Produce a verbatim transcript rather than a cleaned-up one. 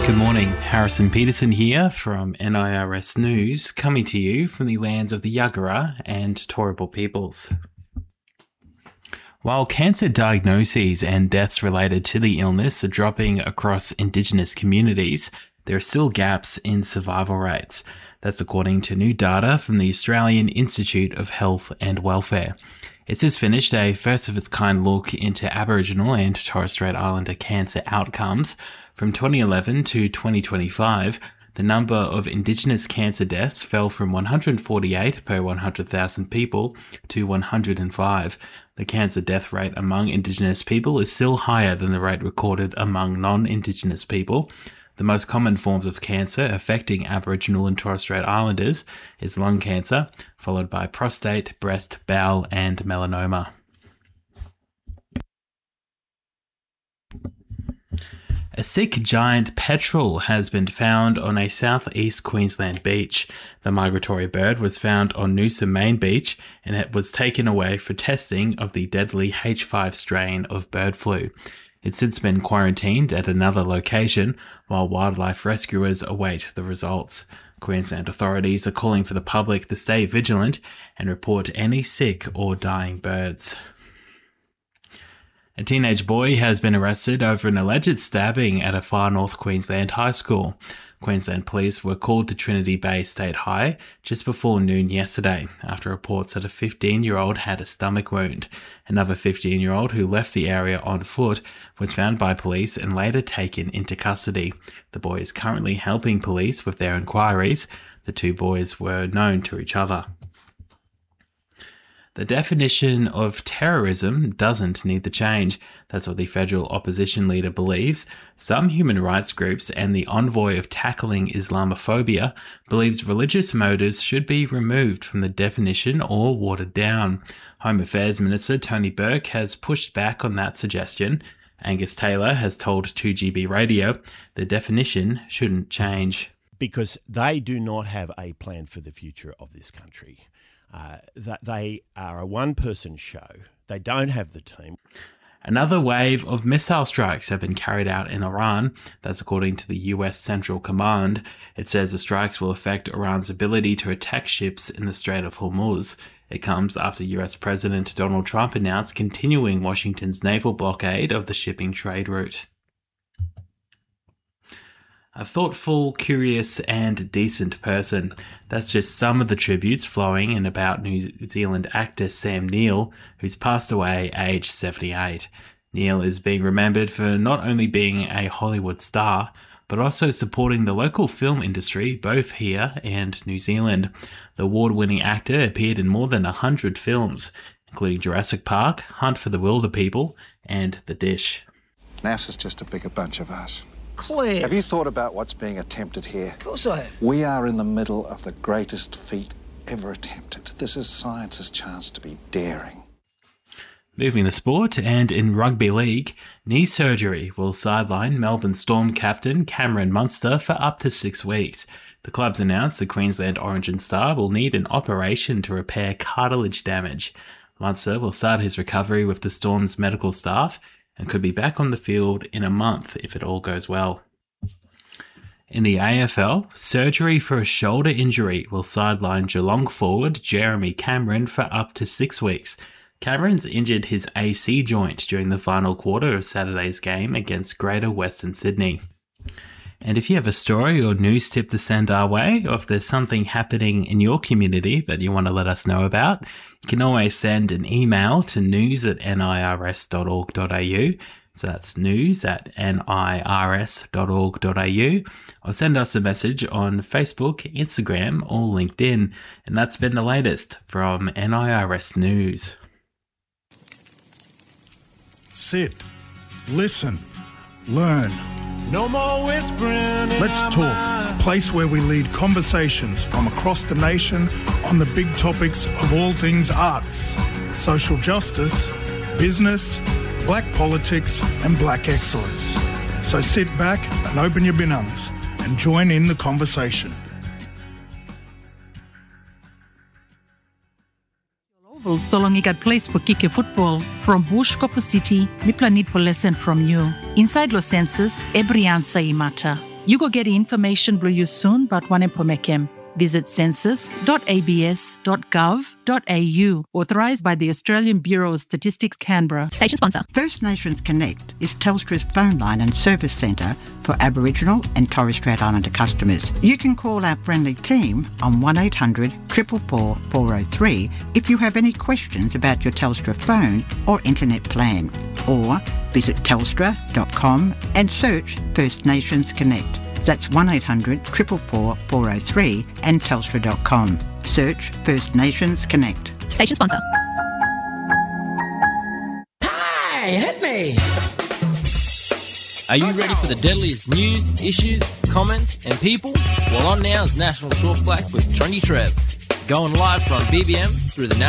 Good morning, Harrison Peterson here from N I R S News, coming to you from the lands of the Yagara and Turrbal peoples. While cancer diagnoses and deaths related to the illness are dropping across Indigenous communities, there are still gaps in survival rates. That's according to new data from the Australian Institute of Health and Welfare. It's just finished a first-of-its-kind look into Aboriginal and Torres Strait Islander cancer outcomes. From twenty eleven to twenty twenty-five, the number of Indigenous cancer deaths fell from one hundred forty-eight per one hundred thousand people to one hundred five. The cancer death rate among Indigenous people is still higher than the rate recorded among non-Indigenous people. The most common forms of cancer affecting Aboriginal and Torres Strait Islanders is lung cancer, followed by prostate, breast, bowel, and melanoma. A sick giant petrel has been found on a southeast Queensland beach. The migratory bird was found on Noosa Main Beach and it was taken away for testing of the deadly H five strain of bird flu. It's since been quarantined at another location while wildlife rescuers await the results. Queensland authorities are calling for the public to stay vigilant and report any sick or dying birds. A teenage boy has been arrested over an alleged stabbing at a far north Queensland high school. Queensland police were called to Trinity Bay State High just before noon yesterday after reports that a fifteen-year-old had a stomach wound. Another fifteen-year-old who left the area on foot was found by police and later taken into custody. The boy is currently helping police with their inquiries. The two boys were known to each other. The definition of terrorism doesn't need to change. That's what the federal opposition leader believes. Some human rights groups and the envoy of tackling Islamophobia believes religious motives should be removed from the definition or watered down. Home Affairs Minister Tony Burke has pushed back on that suggestion. Angus Taylor has told two G B Radio the definition shouldn't change. Because they do not have a plan for the future of this country. Uh, that they are a one-person show. They don't have the team. Another wave of missile strikes have been carried out in Iran. That's according to the U S Central Command. It says the strikes will affect Iran's ability to attack ships in the Strait of Hormuz. It comes after U S President Donald Trump announced continuing Washington's naval blockade of the shipping trade route. A thoughtful, curious, and decent person. That's just some of the tributes flowing in about New Zealand actor Sam Neill, who's passed away aged seventy-eight. Neill is being remembered for not only being a Hollywood star, but also supporting the local film industry both here and New Zealand. The award-winning actor appeared in more than one hundred films, including Jurassic Park, Hunt for the Wilderpeople, and The Dish. NASA's just a bigger bunch of us. Cliff. Have you thought about what's being attempted here? Of course I have. We are in the middle of the greatest feat ever attempted. This is science's chance to be daring. Moving the sport, and in rugby league, knee surgery will sideline Melbourne Storm captain Cameron Munster for up to six weeks. The club's announced the Queensland Orange and Star will need an operation to repair cartilage damage. Munster will start his recovery with the Storm's medical staff and could be back on the field in a month if it all goes well. In the A F L, surgery for a shoulder injury will sideline Geelong forward Jeremy Cameron for up to six weeks. Cameron's injured his A C joint during the final quarter of Saturday's game against Greater Western Sydney. And if you have a story or news tip to send our way, or if there's something happening in your community that you want to let us know about, you can always send an email to news at nirs dot org dot a u. So that's news at nirs dot org dot a u, or send us a message on Facebook, Instagram, or LinkedIn. And that's been the latest from N I R S News. Sit, listen, learn. No more whispering. Let's talk, a place where we lead conversations from across the nation on the big topics of all things arts, social justice, business, black politics and black excellence. So sit back and open your binungs and join in the conversation. Solongigat Place for Kike Football from Bush Kopo City, mi planit po lesson from you. Inside Los Census, every answer imata. Yugo geti information blue you soon but one empomekem. Visit census dot a b s dot gov dot a u. Authorised by the Australian Bureau of Statistics, Canberra. Station sponsor. First Nations Connect is Telstra's phone line and service centre for Aboriginal and Torres Strait Islander customers. You can call our friendly team on one eight hundred four four four four oh three if you have any questions about your Telstra phone or internet plan. Or visit telstra dot com and search First Nations Connect. That's one eight hundred four four four four oh three and telstra dot com. Search First Nations Connect. Station sponsor. Hey, hit me! Are you ready for the deadliest news, issues, comments and people? Well, on now is National Talk Black with Trendy Trev. Going live from B B M through the National